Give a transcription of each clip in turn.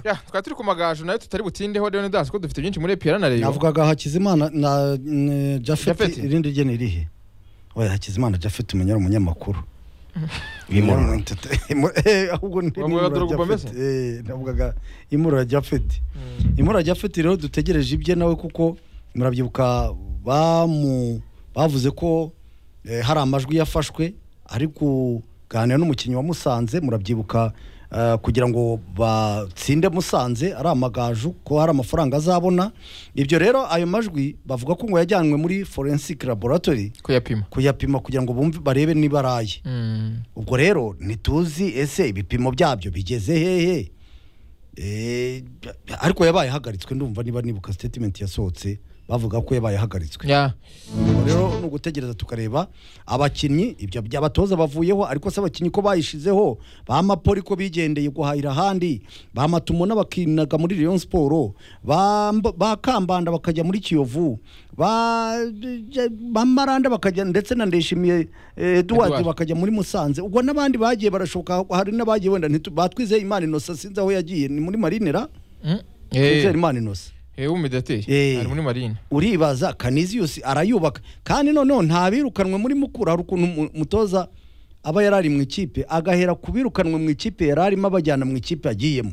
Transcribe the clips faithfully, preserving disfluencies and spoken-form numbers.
ya twaturi ku magaju nayo tutari butindeho rero ndazi ko dufite byinshi muri E P R na Rayon navugaga Hakizimana na Jafet irindi rye nirihe oya Hakizimana Jafet umunyara umunyamakuru imura ahubwo eh navugaga imura Jafet imura Jafet rero dutegereje ibye nawe kuko murabyibuka bamu bavuze ko hari amajwi yafashwe ari kuganira n'umukinnyi wa Musanze murabyibuka kugira ngo batsinde Musanze ari amagaju ko hari amafaranga azabona ibyo rero ayo majwi bavuga ko ngo yajyanwe muri forensic laboratory kuyapima kuyapima kugira ngo bumve barebe niba araye ubwo rero nituzi ese ibipimo byabyo bigeze hehe eh ariko yabaye hagaritswe ndumva niba nibuka statement yasohotse bavuga ko yabaye hagaritswe ya rero no gutegereza tukareba abakinnyi ibyo by'abatoza bavuyeho ariko se abakinnyi ko bayishizeho bamapoli ko bigendeye guhahira handi bamatumo n'abakinaga muri Rayon Sport bakambanda bakajya muri Kiyovu ba bamaranda bakajya ndetse na Ndeshimiye Edouard bakajya muri Musanze ubwo nabandi bagiye barashoka hari nabagiye wenda batwize Imana Innocent sinzi aho yagiye ni muri Marinera eh Imana Innocent Eh umedate ari muri Marine uribaza Canisius arayubaka kandi none ntabirukanwe muri Mukura hari ukuntu mutoza aba yarari mu ikipe agahera kubirukanwe mu ikipe yararimo abajyana mu ikipe agiyemo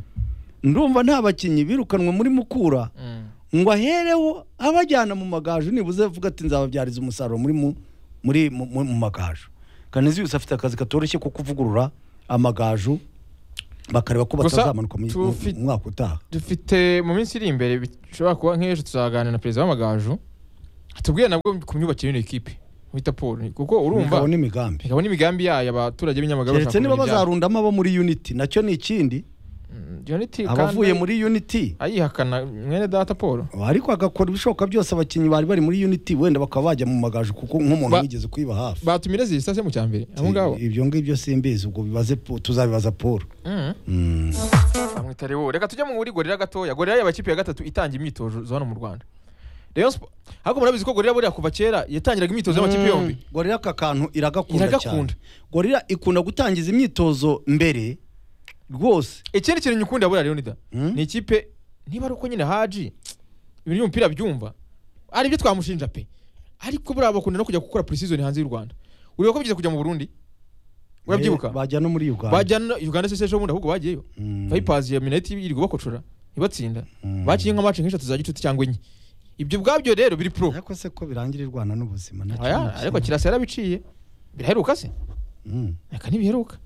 ndumva nta bakinyi birukanwe muri Mukura ngo ahereho abajyana mu magaju nibuze vuga ati nzababyariza umusaruro muri muri mu magaju Canisius afite akazi katoroshye ko kuvugurura amagaju bakareba ko batazamanuka mu mwaka utaha dufite mu minsi iri imbere bishobora kuba nk'ejo tuzaganira na president w'amagaju atubwiye nabwo ku myubakire y'ino equipe wita Paul kuko urumva ikabona imigambi ikabona imigambi yayo abaturage b'inyamagabo bashaka niba bazarundamo abo muri Unity nacyo ni ikindi Unity abavuye muri Unity ayihakana mwene data Paul ariko agakora ibishoboka byose abakinyi bari bari muri Unity wenda bakaba bajya mu magaju kuko nk'umuntu wigeze kwiba hafi batumire zisase mu cyambere aho ngaho ibyo ngibyo simbizi ubwo bibaze tuzabibaza Paul mm bamwitare wo reka tujye mu muri Gorilla gatoya Gorilla y'abakipe ya gatatu itanga imyitozo zo hano mu Rwanda Rayon Sport hako murabizi ko Gorilla buriya kuva kera yatangiraga imyitozo y'amakipe yombi Gorilla kakantu iragakunda cyane Gorilla ikunda gutangiza imyitozo mbere rwose ikindi kintu nyukunda buriya Leonida ni ikipe niba ari uko nyine Haji ibintu y'umupira byumva ari byo twamushinja pe ariko buriya bakunda no kujya gukora pre-season hanze y'u Rwanda uriho ko bigize kujya mu Burundi urabyibuka bajya no muri Uganda bajya no Uganda sese ejo bundi ahubwo bagiyeyo Vipers ya Minute yirirwa bakocora ntibatsinda bakiye nka match nk'eshatu za gicuti cyangwa enye ibyo bwabyo rero biri pro ariko se ko birangira Rwanda n'ubuzima nacyo ariko kirasa yarabiciye biraheruka se aka ntibiheruka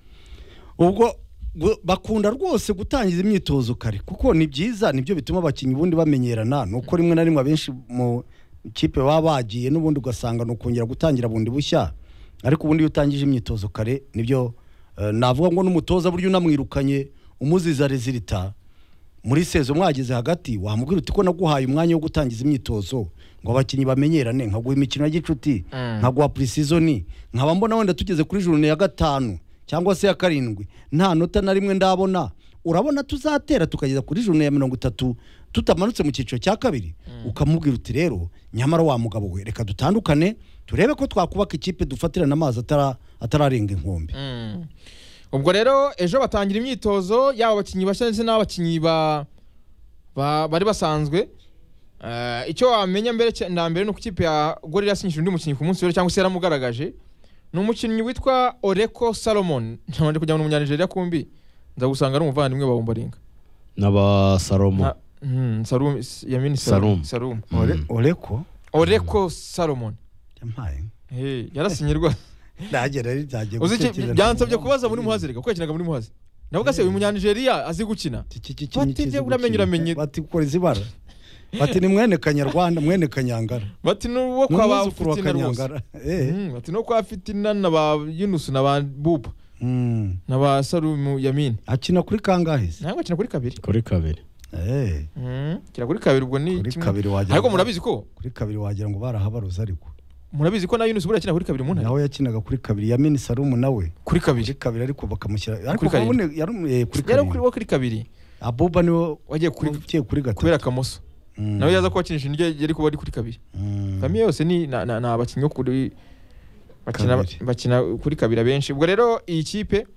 ubwo bakunda rwose gutangiza imyitozo kare kuko ni byiza nibyo bituma abakinyi bundi bamenyerana nuko rimwe na rimwe abenshi mu kipe baba bagiye n'ubundi ugasanga no kongera gutangira bundi bushya ariko ubundi utangije imyitozo kare nibyo navuga ngo n'umutoza buryo unamwirukanye umuziza rezilita muri sezo mwageze hagati wamubwira uti ko naguhaye umwanya wo gutangiza imyitozo ngo abakinyi bamenyerane nkaguha imikino y'igicuti nkaguha pre-season nkaba mbona wenda tugeze kuri journée ya gatanu cyangwa se ya karindwi nta nota na rimwe ndabona urabona tuzatera tukageza kuri journée ya mirongo itatu tutamanutse mu cyiciro cya kabiri ukamubwira uti rero nyamara wa mugabo we reka dutandukane turebe ko twakubaka ikipe dufatirana amazi atara atararenga inkombe ubwo rero ejo batangira imyitozo yaba abakinyi bashanze n'abakinyi ba bari basanzwe icyo wamenya mbere na mbere no ku kipe ya Gorilla sinyishije undi mukinyi ku munsi wero cyangwa se yaramugaragaje n'umukinyi witwa Oreko Salomon ntabanje kujya mu Munyanijeriya kumbi ndagusanga ari umuvandimwe wa Bombaringa naba Salomon mhm Salum Yamini Salum Salum Oreko Oreko Salomon yampaye eh yarasinyirwa ndagera ari byagiye gukira byansabye kubaza muri muhazirika kuko yakinaga muri muhazi navuga se uyu Munyanijeriya azi gukina bati uramenye uramenye bati ukora izibara bati ni mwene Kanyarwanda mwene Kanyangara bati nuwo kwa ba Kanyangara eh bati no kwa Fitina na ba Yunus na ba Buba mm na ba Salumu Yamin akina kuri kangahe ntabwo akina kuri kabiri kuri kabiri eh mm kira kuri kabiri ubwo ni kabiri wagira ariko murabizi ko kuri kabiri wagira ngo barahabaruza ariko murabizi ko na Yunus buri akina kuri kabiri mu ntare nawe yakinaga kuri kabiri Yamin Salumu nawe kuri kabiri kabiri ariko bakamushyira ariko babone yari kuri kabiri yari kuri kabiri Abuba niwe wagiye kuri kuri gatatu kubera kamoso nawe yaza kwakinisha indyo yari kuba ari kuri kabiri famille yose ni na abakinyo kuri bakina bakina kuri kabiri benshi ubwo rero iyi kipe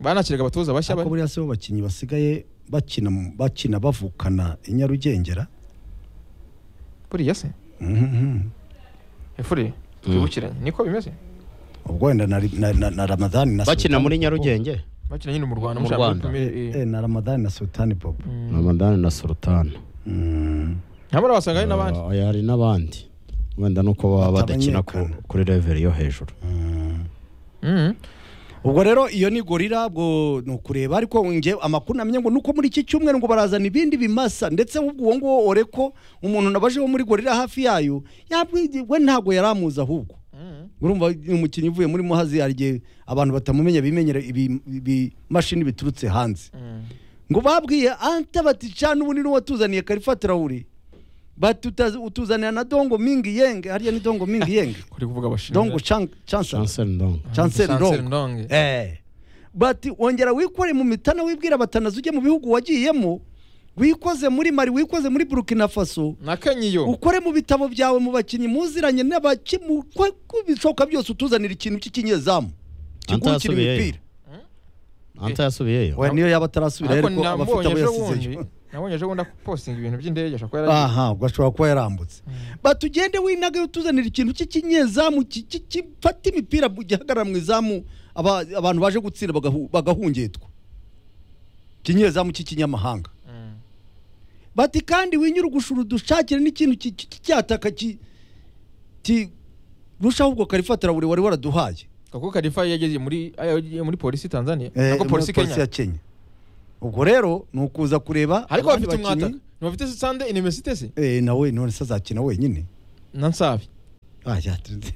banakiraga abatoza bashya ariko buriya se bo bakinyi basigaye bakina bakina bavukana inyarugengera buriya se mhm efure twibukiranye niko bimeze ubwo wenda na na, na, na Ramadhan na bakina muri Nyarugenge bakina nyine mu Rwanda Mu Rwanda. eh na Ramadhan na Sultan Bob Ramadhan na Sultan mm. nyamara wasanga hari n'abandi uh, hari n'abandi wenda nuko baba badakina Batamenyekana. kuri level yo hejuru mm. mm. ubwo rero iyo ni gorira bwo nukureba ariko nge amakuru namenye ngo nuko muri iki cyumweru ngo barazana ibindi bimasa ndetse ubwo uwo ngo oreko umuntu nabaje wo muri gorira hafi yayo yabwe ntago yaramuza ahubwo urumva umukinyi uvuye muri Muhazi yarige abantu batamumenya bimenyera ibi mashini biturutse hanze ngo babwiye anta baticana ubu ni watuzaniye Karifatira uri batutaza utuzanira na Dongo Mingi Yenge hariya ni Dongo Mingi Yenge kuri kuvuga abashinwa Dongo Chang Chancellor Chancellor Ndong Chancellor Ndong eh bati wongera wikore mu mitana wibwira batanaza ujye mu bihugu wagiyemo wikoze muri Mali wikoze muri Burkina Faso nakanyiyo ukore mu bitabo byawe mu bakinyi muziranye n'abakimu kubishoka byose utuzanira ikintu cy'ikinyezamu kigukira imipira Anta yasubiyeyo we niyo yaba tarasubira ariko ariko abafite abo yasizeyo nabonye ejo bundi posting ibintu by'indege ashaka yari aha ubwo ashobora kuba yarambutse batugende winaga utuzanira ikintu cy'ikinyezamu gifata imipira gihagarara mu izamu abantu baje gutsinda bagahungetwa kinyezamu cy'ikinyamahanga bati kandi winyura ugushuru dushakire n'ikintu cyataka ki rushaho ubwo Karifatira buri wari waraduhaye kako Karifa yageze muri muri polisi Tanzania nako polisi ya Kenya ubwo rero nukuza kureba ariko bafite umwataka no bafite Sande Université se eh nawe none sazakina wenyine nansabi ah yatunze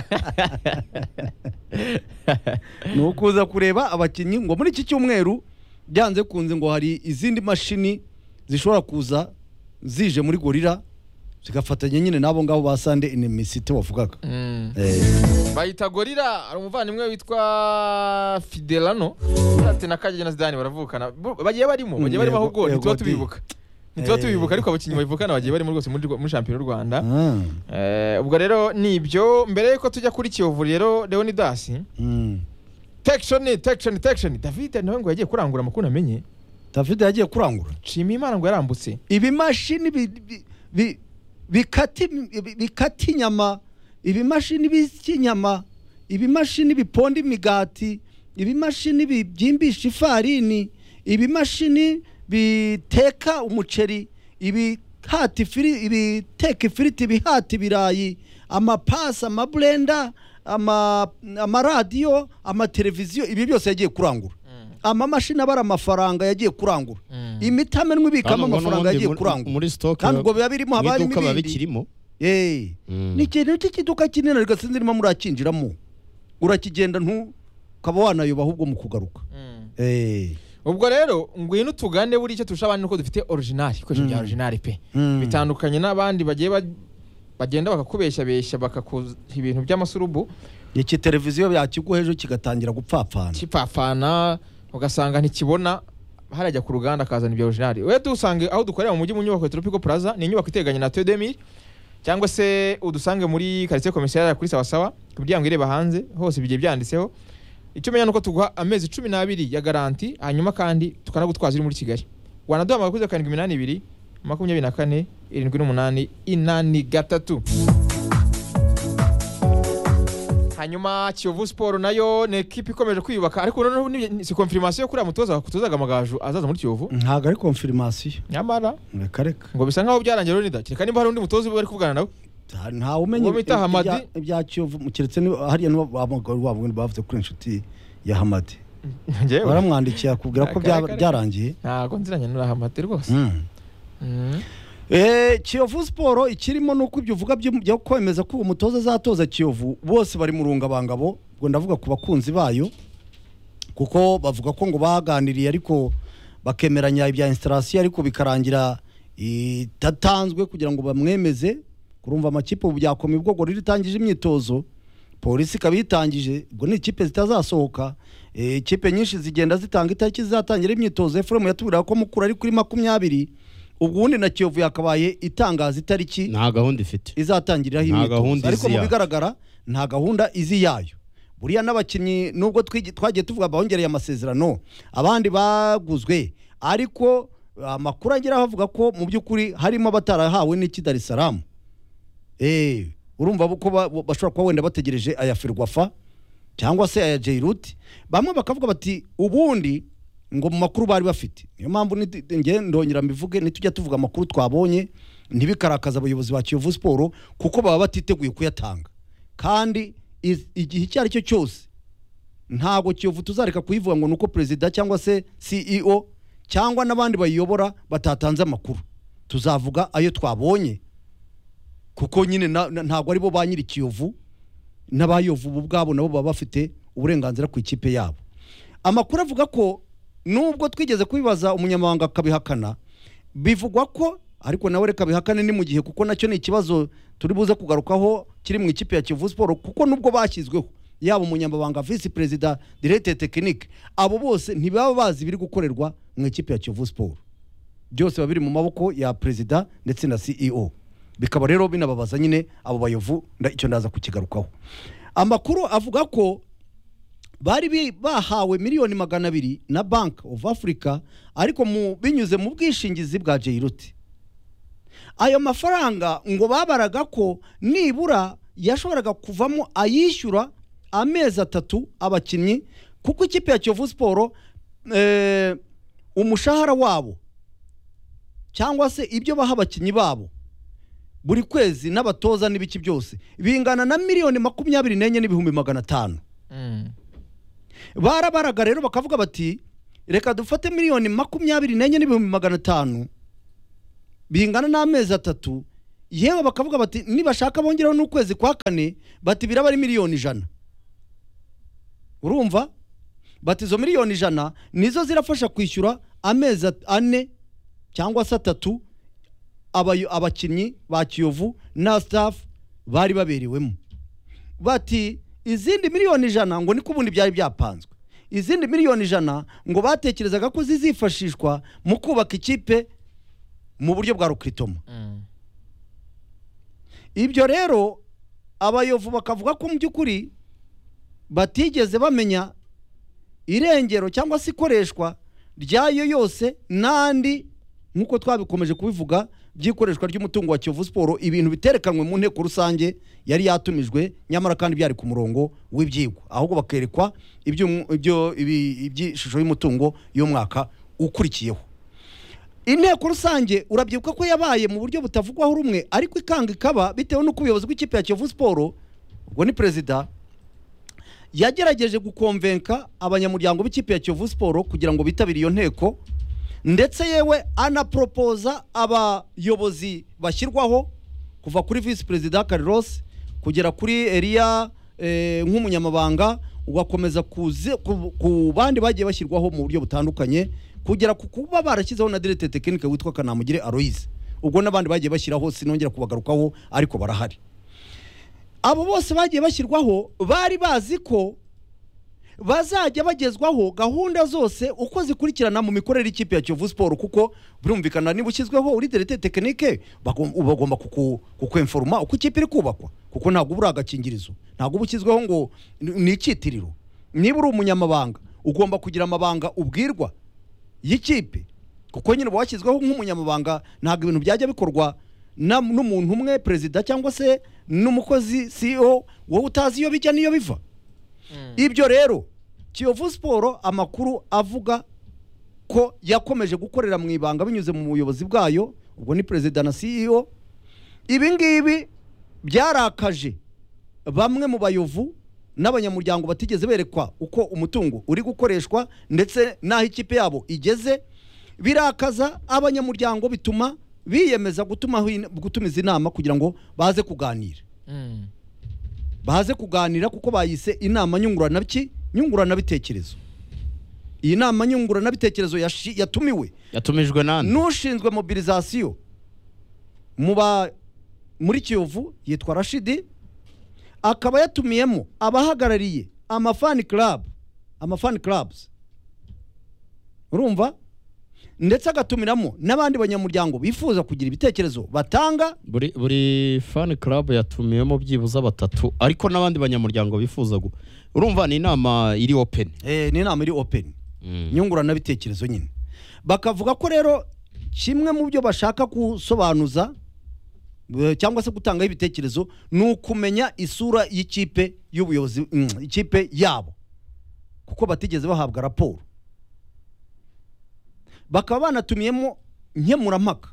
nukuza kureba abakinyi ngo muri iki cyumweru byanze kunze ngo hari izindi mashini zishobora kuza zije muri gorira zigafatanya nyine nabo ngabo ba Sande Université wavugaga mm. eh bayita gorira ari umuvandimwe witwa Fidelano ati nakaje na Zidane baravukana bagiye barimo bagiye barimo ahubwo nitwa tubibuka nitwa tubibuka ariko abakinyi bayivukana bagiye barimo rwose muri muri champion y'u Rwanda eh ubwo rero nibyo mbere yuko tujya kuri Kiyovu rero Leonidas mm. Tection tection tection David nawe ngo yagiye kurangura amakuru amenye David yagiye kurangura Shima Imana ngo yarambutse ibi mashini bi bikati bikati nyama ibi mashini b'ikinyama ibi mashini biponda imigati ibi mashini bibyimbisha ifarini ibi mashini biteka umuceri ibi hati firi ibi teka ifiriti bihati birayi amapasa amablenda ama amaradiyo amateleviziyo ibi byose yagiye kurangura ama mashini abara amafaranga yagiye kurangura imitamenwe ibikamo amafaranga yagiye kurangura muri stock kandi ubwo biba birimo habari ibindi eh ni kintu cy'ikiduka kinini rigasinzirimo murakinjiramo urakigenda ntu kaba wanayoba ahubwo mu kugaruka eh ubwo rero ngwino tugane buri cyo tushabana nuko dufite original kwesho bya original pe bitandukanye n'abandi bagiye bagenda bakakubeshya besha bakakuza ibintu by'amasurubu iki televiziyo yakiguhejo kigatangira gupfapfana kipfapfana ugasanga ntikibona harajya ku ruganda akazana ibyo original we dusange aho dukorera mu mujyi mu nyubako ya Tropical Plaza ni inyubako iteganye na Tedemir cyangwa se udusange muri quartier commercial kuri sawa sawa kubyanga ireba hanze hose bigiye byanditseho icyo menya nuko tuguha amezi cumi n'abiri ya garanti hanyuma kandi tukanagutwaza iri muri Kigali wanaduha amakuze karindwi iminani ibiri makumyabiri na kane irindwi n'umunani inani gatatu hanyuma Kiyovu Sport nayo ne equipe ikomeje kwiyubaka ariko noneho si confirmation kuri amutoza kutozaga amagaju azaza muri Kiyovu ntago ari confirmation nyamara reka reka ngo bisa nkaho byarangiye rero nida kireka nimba hari undi mutoza bari kuvugana nawe nta umenye bita Hamadi ibya Kiyovu mukiretse hariya no bavuga bavuze kuri inshuti ya Hamadi ngewe baramwandikiye akubwira ko byarangiye ntago nziranye n'ura Hamadi rwose Eh Kiyovu Sport ikirimo nuko ibyo uvuga byo kwemeza ko umutoza azatoza Kiyovu bose bari mu rungabangabo ngo ndavuga ku bakunzi bayo kuko bavuga ko ngo baganiriye ariko bakemeranya ibya installation ariko bikarangira itatanzwe kugira ngo bamwemeze kurumva amakipe ubu byakomeye ubwo riri tangije imyitozo polisi kabitangije ubwo ni ikipe zitazasohoka ikipe nyinshi zigenda zitanga itariki zatangira imyitozo Efrem yatubira ko mukuru ari kuri makumyabiri ubundi na Kiyovu yakabaye itangaza itariki nta gahunda ifite izatangiriraho imyitozo ariko mu bigaragara nta gahunda izi yayo buriya n'abakinnyi nubwo twigi- twagiye tuvuga bongereye amasezerano abandi baguzwe ariko amakuru ageraho avuga ko mu by'ukuri harimo abatarahawe n'iki Dar es Salaam eh urumva ko ba- bashobora kuba wenda bategereje aya Ferwafa cyangwa se aya Jairut bamwe bakavuga bati ubundi ngo mu makuru bari bafite niyo mpamvu niti- nge ndongera mbivuge nitujya tuvuga amakuru twabonye ntibikarakaza abayobozi ba Kiyovu Sport kuko baba batiteguye kuyatanga kandi iz- igihe icyo ari cyo cyose ntabwo Kiyovu tuzareka kuyivuga ngo nuko perezida cyangwa se C E O cyangwa n'abandi bayiyobora batatanze amakuru tuzavuga ayo twabonye kuko nyine na- na- ntabwo ari bo ba nyiri Kiyovu n'abayovu bo ubwabo nabo baba bafite uburenganzira ku ikipe yabo amakuru avuga ko nubwo twigeze kubibaza umunyamabanga akabihakana bivugwa ko ariko nawe reka bihakane ni mu gihe kuko nacyo ni ikibazo turi buze kugarukaho kiri mu ikipe ya Kiyovu Sport kuko nubwo bashyizweho yaba umunyamabanga vice president directeur technique abo bose ntibaba bazi biri gukorerwa mu ikipe ya Kiyovu Sport byose babiri mu maboko ya president ndetse na C E O bikaba rero binababaza nyine abo bayovu nda icyo ndaza kukigarukaho amakuru avuga ko bari bi- bahawe miliyoni magana abiri na Bank of Africa ariko mu binyuze mu bwishingizi bwa Jairut ayo mafaranga ngo babaraga ko nibura yashoboraga kuvamo ayishyura amezi atatu abakinnyi kuko ikipe ya Kiyovu Sport eh, umushahara wabo cyangwa se ibyo baha abakinnyi babo buri kwezi n'abatoza n'ibiki byose bingana na miliyoni makumyabiri n'enye n'ibihumbi magana atanu Mm. barabaraga rero bakavuga bati reka dufate miliyoni makumyabiri n'enye n'ibihumbi magana atanu bingana n'amezi atatu yewe bakavuga bati nibashaka bongeraho n'ukwezi kwa kane bati biraba ari miliyoni ijana urumva bati izo miliyoni ijana nizo zirafasha kwishyura amezi at- ane cyangwa se atatu abayo- abakinnyi ba Kiyovu na staff bari baberewemo bati izindi miliyoni ijana ngo niko ubundi byari byapanzwe izindi miliyoni ijana ngo batekerezaga ko zizifashishwa mu kubaka ikipe mu buryo bwa rukritoma Mm. ibyo rero abayovu bakavuga ko mu by'ukuri batigeze bamenya irengero cyangwa se ikoreshwa ryayo yose n'andi nk'uko twabikomeje kubivuga by'ikoreshwa ry'umutungo wa Kiyovu Sport ibintu biterekanwe mu nteko rusange yari yatumijwe nyamara kandi byari ku murongo w'ibyigwa ahubwo bakerekwa ibyo ibyo ibi- iby'ishusho y'umutungo y'umwaka ukurikiyeho inteko rusange urabyibuka ko yabaye mu buryo butavugwaho rumwe ariko ikanga ikaba bitewe n'uko ubuyobozi bw'ikipe ya Kiyovu Sport ubwo ni perezida yagerageje gukonvenka abanyamuryango b'ikipe ya Kiyovu Sport kugira ngo bitabire iyo nteko ndetse yewe anapropoza abayobozi bashyirwaho kuva kuri vice president Carlos kugera kuri Elia eh, nk'umunyamabanga ugakomeza kuze- ku ku bandi bagiye bashyirwaho mu buryo butandukanye kugera ku kuba barashyizeho na directeur technique witwa Kanamugire Aloise ubwo n'abandi bagiye bashyiraho sinongera kubagarukaho ariko barahari abo bose bagiye bashyirwaho bari bazi ko bazajya bagezwaho gahunda zose uko zikurikirana mu mikorere y'ikipe ya Kiyovu Sport kuko birumvikana niba ushyizweho uri directeur technique bagom- bagomba kuku- kukwinforma uko ikipe iri kubakwa kuko ntabwo ubura agakingirizo ntabwo uba ushyizweho ngo ni ni icyitiriro niba uri umunyamabanga ugomba kugira amabanga ubwirwa y'ikipe kuko nyine uba washyizweho nk'umunyamabanga ntabwo ibintu byajya bikorwa na- n'umuntu umwe perezida cyangwa se n'umukozi C E O wowe utazi iyo bijya n'iyo biva ibyo rero Kiyovu Sport amakuru avuga ko yakomeje gukorera mu ibanga binyuze mu buyobozi bwayo ubwo ni perezida na C E O ibi ngibi byarakaje bamwe mu bayovu n'abanyamuryango batigeze berekwa uko umutungo uri gukoreshwa ndetse n'aho ikipe yabo igeze birakaza abanyamuryango bituma biyemeza gutuma gutumiza inama kugira ngo baze kuganira Mm. baze kuganira kuko bayise inama nyunguranabiki nyunguranabitekerezo iyi nama nyunguranabitekerezo yashi- yatumiwe yatumijwe nande n'ushinzwe mobilisation mu ba muri Kiyovu yitwa Rashidi akaba yatumiyemo abahagarariye amafani club amafani clubs urumva ndetse agatumiramo n'abandi banyamuryango bifuza kugira ibitekerezo batanga. buri buri fan club yatumiyemo byibuza batatu ariko n'abandi banyamuryango bifuza gu urumva ni inama iri open eh ni inama iri open mm. nyungurana bitekerezo nyine bakavuga ko rero kimwe mu byo bashaka gusobanuza cyangwa se gutanga ibitekerezo ni ukumenya isura y'ikipe y'ubuyobozi mm, ikipe yabo kuko batigeze bahabwa raporo. Bakaba banatumiyemo nkemurampaka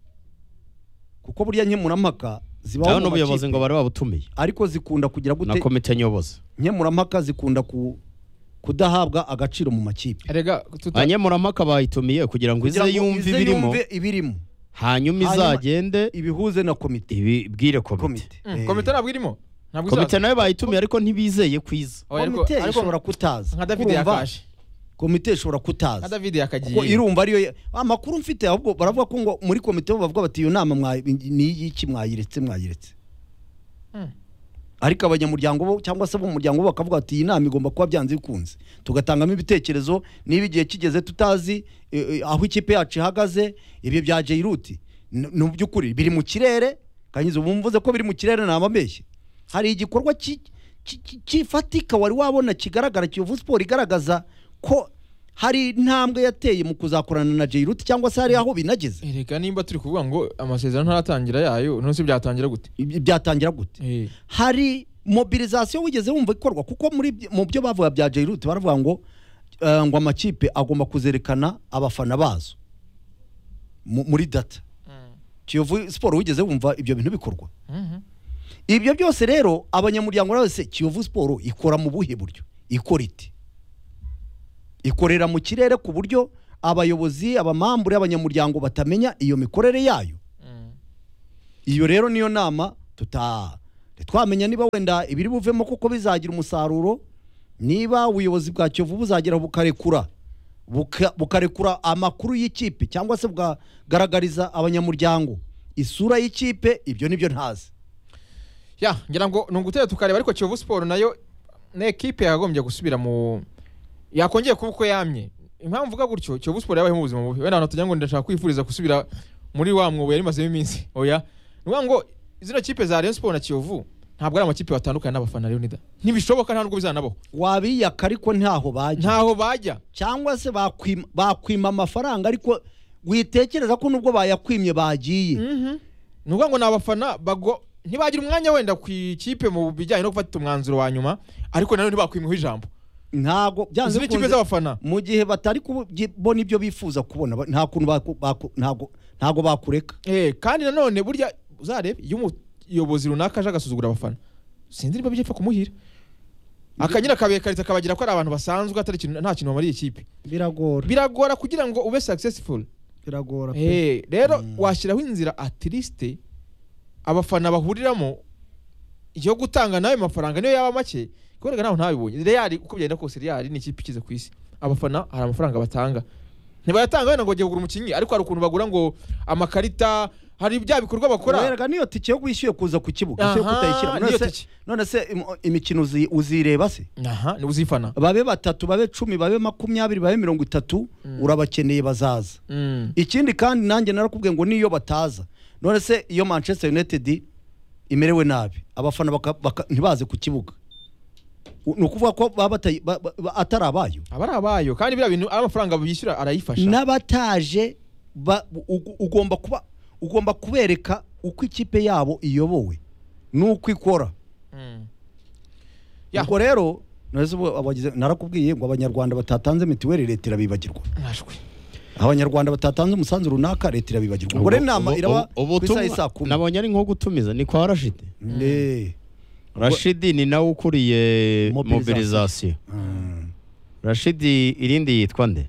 kuko burya nkemurampaka zibaho mu buyobozi ngo bari babutumiye ariko zikunda kugira gute na komite nyobozi. Nkemurampaka zikunda ku kudahabwa agaciro mu makipe. Erega abanyemurampaka bayitumiye kugira ngo ize yumve ibirimo ibirimo hanyuma izagende ibihuze na komite ibibwire komite komite mm, komite ntabwo irimo ntabwo komite nayo bayitumiye ariko ntibizeye kwiza. Komite ishobora kutaza nka David yakaje komite ishobora kutaza nka David yakagiye ko irumva ariyo amakuru mfite ahubwo baravuga ko ngo muri komite bavuga bati iyo nama ni iki mwayiretse mwayiretse hmm. ariko abanyamuryango bo cyangwa se bo umuryango bo bakavuga ati iyi nama igomba kuba byanze bikunze tugatangamo ibitekerezo niba igihe kigeze tutazi e, e, aho ikipe yacu ihagaze ibyo bya Jairuti no byukuri biri mu kirere kanyizo bumvuze ko biri mu kirere namabeshye hari igikorwa kifatika wari wabona kigaragara Kiyovu Sport igaragaza ko hari intambwe yateye mu kuzakorana na Jairuti cyangwa se hari aho binageze. Erega nimba turi kuvuga ngo amasezerano ntaratangira yayo none se byatangira gute byatangira gute hey. Hari mobilisation wigeze wumva ikorwa kuko muri mu byo bavuga bya Jairuti baravuga ngo uh, ngo amakipe agomba kuzerekana abafana bazo muri data mm. Kiyovu Sport wigeze wumva ibyo bintu bikorwa mm -hmm. Ibyo byose rero abanyamuryango bose Kiyovu Sport ikora mu buhe buryo ikora iti ikorera mu kirere ku buryo abayobozi abamambure abanyamuryango batamenya iyo mikorere yayo mm. Iyo rero niyo nama tuta twamenya niba wenda ibiri buvemo kuko bizagira umusaruro niba ubuyobozi bwa Kiyovu buzagira bukarekura buka, bukarekura amakuru y'ikipe cyangwa se bwagaragariza abanyamuryango isura y'ikipe ibyo nibyo ntazi ya ngira ngo nunguteye tukareba ariko Kiyovu Sport nayo ne equipe yagombye gusubira mu yakongeye kuba uko yamye. Impamvu vuga gutyo Kiyovu Sport yabaye mu buzima bubi wenda hano tujya ngo ndashaka kwifuriza gusubira muri wa mwobo yari maze iminsi oya nuvuga ngo izina kipe za Rayon Sport na Kiyovu ntabwo ari amakipe batandukanye n'abafana Leonida ntibishoboka nta nubwo bizanabaho wabiyaka ariko ntaho bajya ntaho bajya cyangwa se bakwima bakwima amafaranga ariko witekereza ko nubwo bayakwimye bagiye mhm nuvuga ngo nabafana bago ntibagira umwanya wenda ku ikipe mu bijyanye no gufata umwanzuro wa nyuma ariko nano ntibakwimweho ijambo ntago byanze ikipe z'abafana mu gihe batari kubona ibyo bifuza kubona nta kuntu ntago ntago bakureka eh kandi nanone burya uzarebe iyo umuyobozi runaka aje agasuzugura abafana sinzi niba bijepfa kumuhira akanyira kabiye karita kabagira ko ari abantu basanzwe atari kintu nta kintu bamariye ikipe biragora biragora kugira ngo ube successful biragora eh rero mm. washyiraho inzira at least abafana bahuriramo iyo gutanga nawe mafaranga niyo yaba make korega naho ntabibonye Real uko byenda kose Real ni ikipe ikize ku isi abafana hari amafaranga batanga ntibayatanga wenda ngo giye kugura umukinyi ariko hari ukuntu bagura ngo amakarita hari bya bikorwa bakora werega niyo tike yo kwishyuye kuza ku kibuga cyo kutayishyira none se none se imikino uzireba se aha ni uzifana babe batatu babe cumi babe makumyabiri babe mirongo itatu mm. urabakeneye bazaza mm. Ikindi kandi nanjye narakubwiye ngo niyo bataza none se iyo Manchester United imerewe nabi abafana ntibaze ku kibuga nukuvuga ko baba atarabayo abarabayo kandi bira bintu amafaranga bishyura arayifasha nabataje ugomba kuba ugomba kubereka uko ikipe yabo iyobowe nuko ikora mm. Ubwo rero narakubwiye ngo abanyarwanda batatanze mitiweli leta irabibagirwa nashwe abanyarwanda batatanze umusanzu runaka leta irabibagirwa ubwo rero inama iraba kwisa kumi nabonye ari nko gutumiza ni kwa Rashid eh Rashid ni nawe ukuriye mobilisation mm. Rashid irindi yitwa nde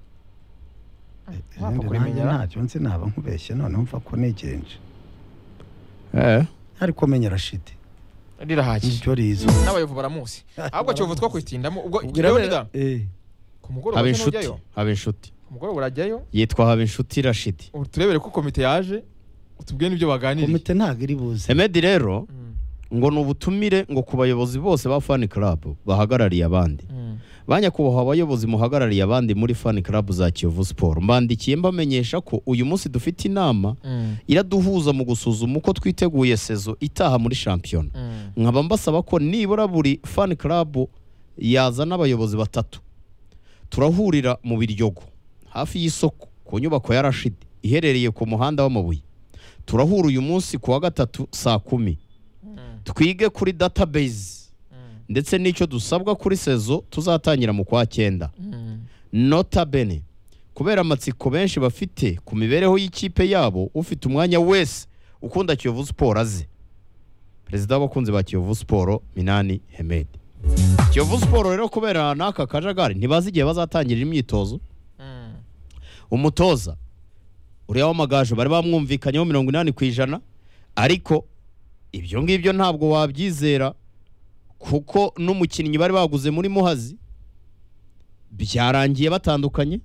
ntacyo nzi naba nkubeshye none mva ko negenje eh ariko menya Rashid rirahaki icyo rizo n'abayovu baramusi ahubwo Kiyovu two kwitindamo ubwo Leonida eh ku mugoroba n'ujyayo habe inshuti ku mugoroba urajyayo yitwa habe inshuti Rashid turebere ko komite yaje utubwiye n'ibyo baganiriye komite ntago iri buze Emedi rero mm. ngo nubutumire ngo ku bayobozi bose ba fan club bahagarariye abandi mm. banyakubahwa abayobozi muhagarariye abandi muri fan club za Kiyovu Sport, mbandikiye mbamenyesha ko uyu munsi dufite inama Mm. iraduhuza mu gusuzuma uko twiteguye sezo itaha muri shampiyona. Mm. Nkaba mbasaba ko nibura buri fan club yazana abayobozi batatu, turahurira mu Biryogo hafi y'isoko ku nyubako ya Rashid iherereye ku muhanda w'amabuye. Turahura uyu munsi ku wa gatatu saa kumi, Mm. twige kuri database Mm. ndetse n'icyo dusabwa kuri sezo tuzatangira mu kwa cyenda. Mm. Nota bene, kubera amatsiko benshi bafite ku mibereho y'ikipe yabo, ufite umwanya wese ukunda Kiyovu Sport aze. Perezida w'abakunzi ba Kiyovu Sport Minani Hemed. Kiyovu Sport rero kubera n'aka kajagari ntibazi igihe bazatangirira imyitozo. Mm. Umutoza uriya w'amagaju bari bamwumvikanyeho mirongo inani ku ijana, ariko ibyo ngibyo ntabwo wabyizera kuko n'umukinnyi bari baguze muri Muhazi byarangiye batandukanye.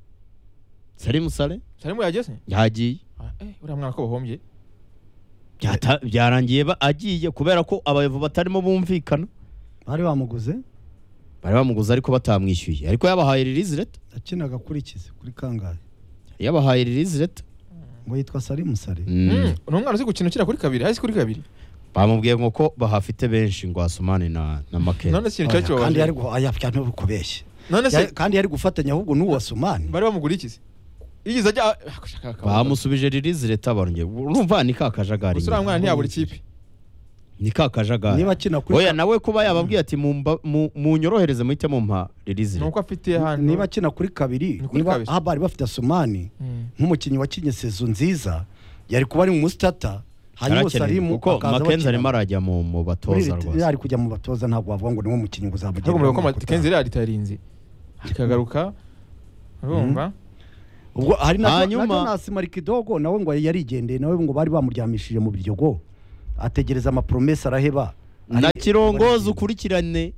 Salim Sale Salimu yageze? yagiye, Ah, eh, uriya mwana ko bahombye. Byata- byarangiye ba- agiye kubera ko abayobozi batarimo bumvikana. bari bamuguze Bari bamuguze ariko batamwishyuye, ariko yabahaye release letter, yakinaga kuri kize kuri kangahe yabahaye release letter. ngo yitwa Salim Sare. Mm. Mm. Ni umwana uzi gukina ukina kuri kabiri, hasi kuri kabiri. Bamubwiye ngo ko bahafite benshi ngo Asumani na na Makena. None si ikintu cyari kandi yari kibabaje. gu- aya cyane kubeshya None se kandi yari gufatanya ahubwo n'uwa Sumani. bari bamugura iki se? Yigize ajya ah, gushaka akaboko. Bamusubije release letter barongeye. Urumva ni ka kajagari. Gusa uriya mwana ntiyabura ikipe. Ni ka kajagari. niba akina kuri Oya nawe kuba yababwiye ati mumba- mu mu nyorohereze muhite mumpa release letter. Nuko afite hano. niba akina kuri kabiri Ni kuri niba kabiri. aha bari bafite Sumani Mm. nk'umukinnyi wakinye sezo nziza yari kuba ari mu mustata hanyuma Arakenewe Salimu kuko akaza Makenzi bakina. arimo arajya mu mu Muri batoza rit- rwose. yari kujya mu batoza ntabwo wavuga ngo ni umukinnyi Ariko uzamugira mureba ko Makenzi yari ritarinze. Akagaruka. Urumva? ubwo hari na Hanyuma- na Jonas Marikidogo nawe ngo yarigendeye nawe ngo bari bamuryamishije mu Biryogo ategereza amapromesa araheba. Na Ari- Kirongozi bari- ukurikirane.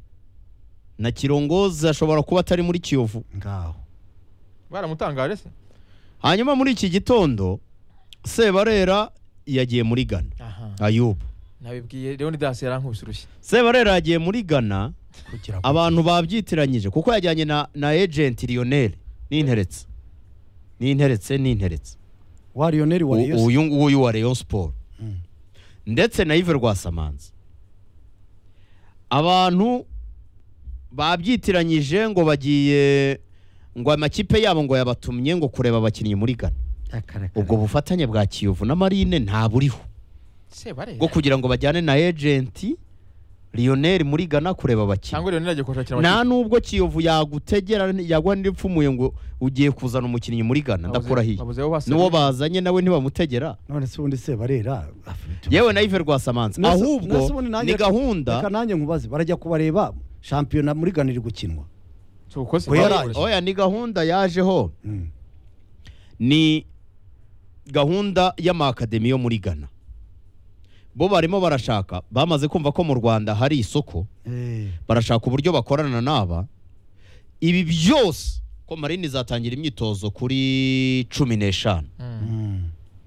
Na Kirongozi ashobora kuba atari muri Kiyovu. ngaho Baramutangaje se? Hanyuma muri iki gitondo Sebarera yagiye muri Ghana. Aha. Ayubu. Nabibwiye Leonidas yarankubise urushyi. Sebarera yagiye muri Ghana, kugira ngo abantu babyitiranyije kuko yajyanye na na agent Lionel n'interetse. N'interetse n'interetse. wa Lionel wa Rayon Uyu nguyu wa Rayon Sport. Mm. Ndetse na Yves Rwasamanzi. Abantu babyitiranyije ngo bagiye ngo amakipe yabo ngo yabatumye ngo kureba abakinnyi muri Ghana. Akarakara. Ubwo bufatanye bwa Kiyovu na Marine nta buriho Se bare. bwo kugira ngo bajyane na agent Lionel muri Ghana kureba abakinnyi. Cyangwa Leonidas agiye kushakira Nta nubwo Kiyovu yagutegera yagwa n'ipfumuye ngo ugiye kuzana umukinnyi muri Ghana ndakurahiye. Nuwo bazanye nawe ntibamutegera. none se ubundi Sebarera afite- Yewe na Yves Rwasamanzi Nase- ahubwo nase ubundi nanjye- ni gahunda. reka nanjye nkubaze barajya kubareba shampiyona muri Ghana iri gukinwa. Cyuko se. Ngo yaraje. Oya ni gahunda yajeho, Mm. ni gahunda y'amakademi yo muri Ghana. Bo barimo barashaka, bamaze kumva ko mu Rwanda hari isoko, Eh. barashaka uburyo bakorana n'aba. Ibi byose ko Marine izatangira imyitozo kuri cumi n'eshanu, Mm.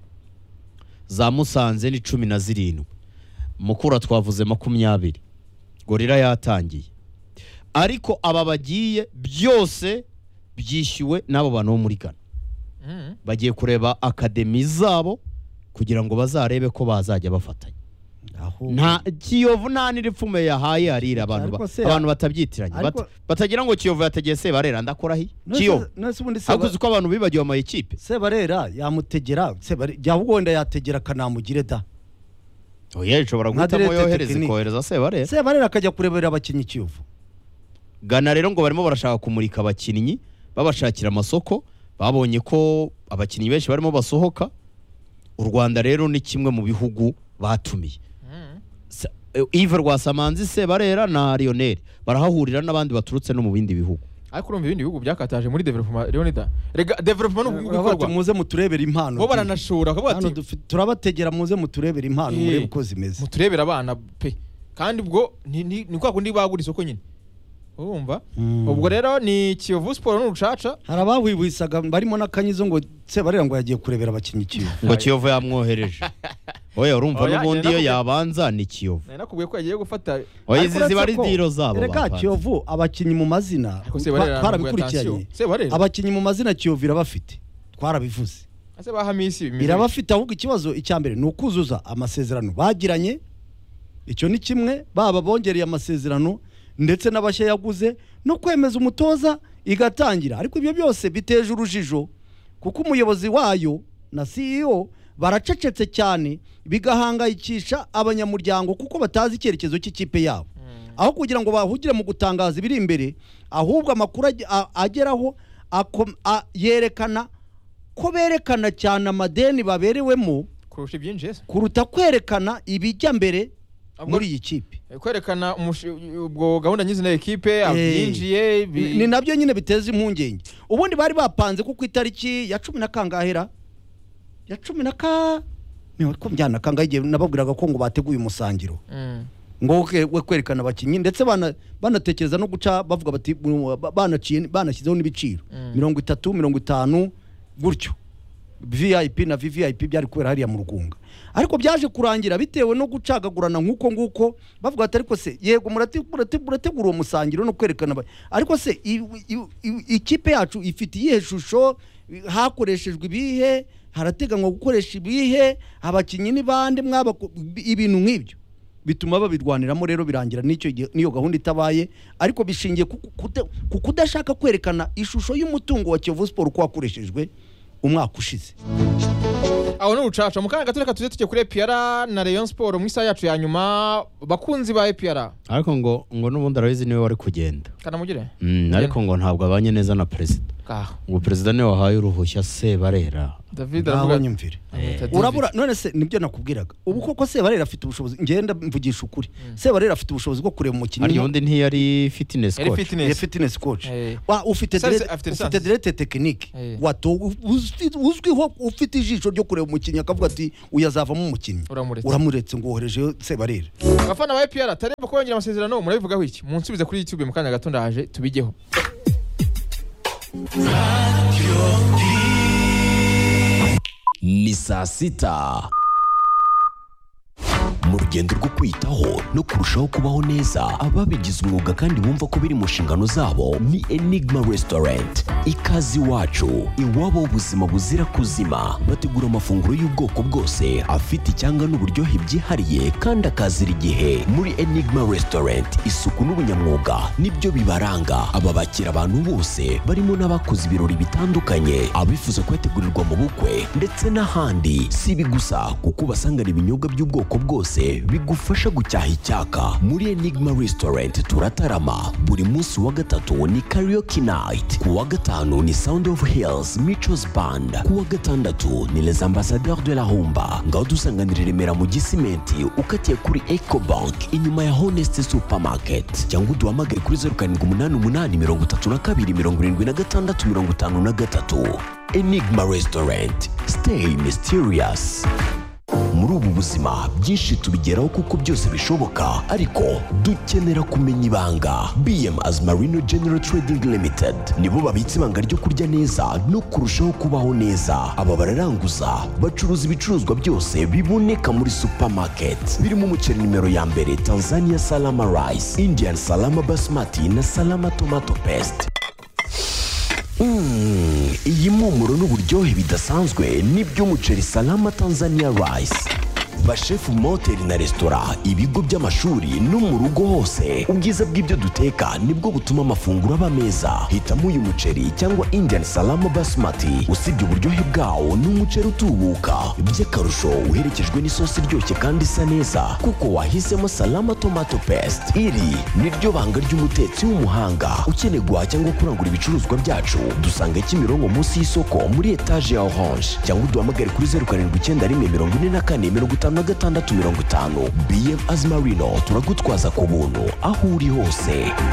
za Musanze ni cumi na zirindwi, Mukura twavuze makumyabiri, Gorira yatangiye. Ariko aba bagiye byose byishyuwe n'abo bantu bo muri Ghana. Mm. Bagiye kureba akademi zabo kugira ngo bazarebe ko bazajya bafatanya. Aho. Nta Kiyovu nta n'iripfume yahaye harira abantu ba- Ariko se- abantu batabyitiranye. ariko- Bat- Batagira ngo Kiyovu yategeye Sebarera ndakorahi. None se- Kiyovu. none se ubundi Seba- Hakuze ko abantu bibagiwe ama equipe. Sebarera yamutegera Sebare jyavuga wenda yategera kanamugire da. Oya nshobora Nka guhitamo directeur yohereza technique. kohereza Sebarera. Sebarera akajya kurebera abakinnyi Kiyovu. Ghana rero ngo barimo barashaka kumurika abakinnyi babashakira amasoko, babonye ko abakinnyi benshi barimo basohoka. U Rwanda rero ni kimwe mu bihugu batumiye. Mm. Sa- eh, Yves Rwasamanzi, Sebarera na Lionel barahahurira n'abandi baturutse no mu bindi bihugu. Ariko urumva ibindi bihugu byakataje muri development Leonidas. Rega development ni Uravuga ati ugukorwa. muze muturebera impano. Bo baranashora akavuga Hano ati dufi- turabategera muze muturebera impano Eh. murebe uko zimeze. muturebera abana pe. Kandi ubwo ni ni ni kwa kundi bagura isoko nyine. Urumva? Mm. Ubwo rero ni Kiyovu Sport n'urucaca. Hari abahwihwisaga barimo n'akanyizo ngo Sebarera ngo yagiye kurebera abakinnyi Kiyovu. Ngo Kiyovu yamwohereje. oya urumva Oya, n'ubundi iyo nakubwiye- yabanza ni Kiyovu nari nakubwiye ko yagiye gufata oya Ariko izi ziba ari uretse ko- diro zabo Erega bapanze. Kiyovu abakinnyi mu mazina Ariko Sebarera twa- twarabikurikiranye ntabwo Sebarera abakinnyi mu mazina Kiyovu irabafite twarabivuze ase bahamisi bimeze irabafite ahubwo ikibazo icya mbere ni ukuzuza amasezerano bagiranye icyo ni kimwe baba bongereye amasezerano ndetse n'abashya yaguze no kwemeza umutoza igatangira ariko ibyo byose biteje urujijo kuko umuyobozi wayo na C E O baracecetse cyane bigahangayikisha abanyamuryango kuko batazi icyerekezo cy'ikipe yabo aho kugira ngo bahugire mu gutangaza ibiri imbere ahubwo amakuru age- a- ageraho akom- a- yerekana ko berekana cyane amadeni baberewemo kurusha ibyinjiye se kuruta kwerekana ibijya mbere Ahubwo- muri iyi kipe kwerekana umushi- ubwo gahunda nyizina ekipe abyinjiye bi- ni nabyo nyine biteza impungenge ubundi bari bapanze ko ku itariki ya cumi na kangahera ya cumi na ka niho ko byana kangahe igihe nababwiraga ko ngo bateguye umusangiro Mm. ngo we we kwerekana abakinnyi ndetse bana banatekereza no guca bavuga bati mu- ba- banaciye banashyizeho n'ibiciro Mm. mirongo itatu mirongo itanu gutyo V I P na V V I P byari kubera hariya mu Rugunga ariko byaje kurangira bitewe no gucagagurana nk'uko nguko bavuga ati ariko se yego murate- murate- murategura uwo musangiro no kwerekana aba- ariko se i- i- i- ikipe yacu ifite iyihe shusho hakoreshejwe ibihe harateganywa gukoresha ibihe abakinnyi ni bande mwaba ibintu nk'ibyo bituma babirwaniramo rero birangira n'icyo gihe- n'iyo gahunda itabaye ariko bishingiye ku kuda- ku kudashaka kwerekana ishusho y'umutungo wa Kiyovu Sport uko wakoreshejwe umwaka ushize aho ni urucaca mu kanya gato reka tuze tujye kuri E P R na Rayon Sport mu isaha yacu ya nyuma bakunzi ba E P R ariko ngo ngo n'ubundi arabizi niwe wari kugenda kanamugire Mm, ariko ngo ntabwo abanye neza na perezida kaho ngo perezida niwe wahaye uruhushya Sebarera David ngaho aravuga nyumvire amwita David. urabura none se nibyo nakubwiraga ubu koko Sebarera afite ubushobozi ngenda mvugisha ukuri Sebarera afite ubushobozi bwo kureba umukinnyi ariko ubundi ntiyari fitness Yari coach ya fitness fitness coach Eh. wa ufite Sasa direct- afite ufite lisansi. direct technique Eh. wato uzwi- uzwiho ufite ijisho ryo kureba umukinnyi akavuga ati uyazavamo umukinnyi Uramuretse. uramuretse ngo wohereje Sebarera abafana ba E P R tareba ko yongera amasezerano murabivugaho iki munsubize kuri YouTube mu kanya gato ndaje tubigeho ni saa sita mu rugendo rwo kwitaho no kurushaho kubaho neza ababigize umwuga kandi bumva ko biri mu nshingano zabo ni Enigma Restaurant ikaze iwacu iwabo ubuzima buzira kuzima bategura amafunguro y'ubwoko bwose afite icyanga n'uburyohe byihariye kandi akazira igihe muri Enigma Restaurant isuku n'ubunyamwuga nibyo bibaranga aba bakira abantu bose barimo n'abakoze ibirori bitandukanye abifuza kuyategurirwa mu bukwe ndetse n'ahandi si ibi gusa kuko ubasangana ibinyobwa by'ubwoko bwose bigufasha gucyaha icyaka muri Enigma Restaurant turatarama buri munsi wa gatatu ni karaoke night ku wa gatanu ni Sound of Hills Michos Band ku wa gatandatu ni Les Ambassadeurs de la Humba ngaho dusanganira i Remera mu Gisimenti ukatiye kuri Ecobank inyuma ya Honest Supermarket cyangwa uduhamagare kuri zeru karindwi umunani umunani mirongo itatu na kabiri mirongo irindwi na gatandatu mirongo itanu na gatatu Enigma Restaurant stay mysterious. Muri ubu buzima byinshi tubigeraho kuko byose bishoboka ariko dukenera kumenya ibanga. B M as Marino General Trading Limited nibo babitse ibanga ryo kurya neza no kurushaho kubaho neza. Aba bararanguza bacuruza ibicuruzwa byose biboneka muri supermarket birimo umuceri nimero ya mbere Tanzania Salama Rice, Indian Salama Basmati na Salama Tomato Paste. Mm, iyi mpumuro n'uburyohe bidasanzwe n'iby'umuceri Salama Tanzania Rice. Bashefu mu mahoteli na resitora, ibigo by'amashuri no mu rugo hose ubwiza bw'ibyo duteka nibwo butuma amafunguro aba meza. Hitamo uyu muceri cyangwa Indian Salama Basmati. Usibye uburyohe bwawo ni umuceri utubuka by'akarusho uherekejwe n'isosi iryoshye kandi isa neza kuko wahisemo Salama Tomato Paste. Iri ni ryo banga ry'umutetsi w'umuhanga. Ukeneye guhaha cyangwa kurangura ibicuruzwa byacu dusanga Kimironko munsi y'isoko muri etaje ya Orange cyangwa uduhamagare kuri zeru karindwi icyenda rimwe mirongo ine na kane mirongo itanu na gatandatu mirongo itanu. B M Azmarino turagutwaza ku buntu aho uri hose.